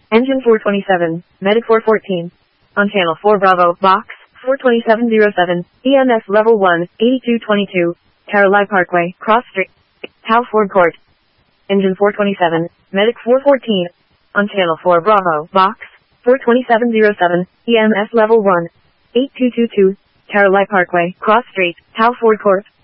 Engine 427, Medic 414. On channel 4 Bravo, box 42707, EMS level 1, 8222, Caroline Parkway, Cross Street, Howe Ford Court. Engine 427, Medic 414. On channel 4 Bravo, box 42707, EMS level 1, 8222, Caroline Parkway, Cross Street, Howe Ford Court.